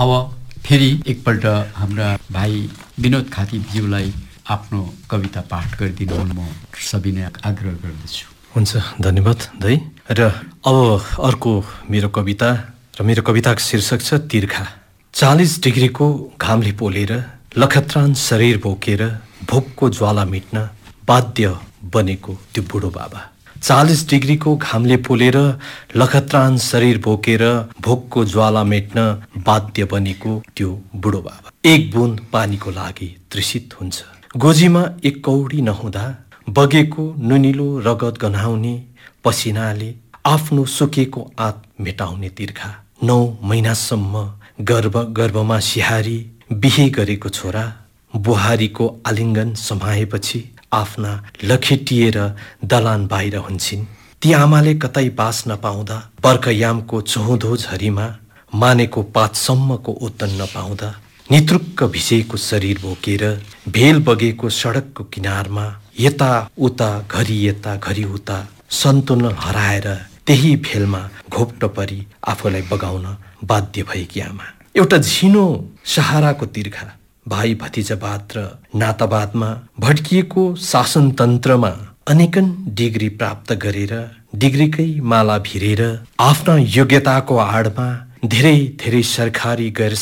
अब फेरि एकपल्ट हाम्रा भाइ विनोद खातीज्यूलाई आफ्नो कविता पाठ गरिदिनु म सबिनय आग्रह गर्दछु। हुन्छ, धन्यवाद दाइ। र अब अर्को मेरो कविताको शीर्षक छ तिर्खा। 40 डिग्रीको घामले पोलेर लखत्रान शरीर बोकेर भोकको ज्वाला मिट्न बाध्य बनेको त्यो बुढो बाबा। 40 डिग्रीको घामले पोलेर लखत्रान शरीर बोकेर भोकको ज्वाला मेट्न बाध्य बनेको त्यो बुढो बाबा। एक बुन्द पानीको लागि तृषित हुन्छ। गोजीमा एक कौडी नहुँदा बगेको नुनिलो रगत गन्हाउने पसिनाले आफ्नो सुकेको आँत मेटाउने तिर्खा। 9 महिनासम्म गर्भमा सिहारी बिहे गरेको छोरा बुहारीको आलिङ्गन समाएपछि आफ्ना लखेटिएर दलान बाहिर हुन्छन्। ती आमाले कतै बास नपाउँदा बर्खयामको चौधो झरीमा मानेको पातसम्मको ओतन नपाउँदा नितृक्क भिजेको शरीर बोकेर भेल बगेको सडकको किनारमा यता उता घरि उता सन्तुलन हराएर त्यही भेलमा घोप्ट परी आफूलाई बगाउन बाध्य भएकी आमा। एउटा झिनो सहाराको तिर्खा। भाइ भतिजावाद र नातावादमा भड्किएको शासनतन्त्रमा अनेकन डिग्री प्राप्त गरेर डिग्रीकै माला भिरेर आफ्ना योग्यताको आडमा धेरै सरकारी गैर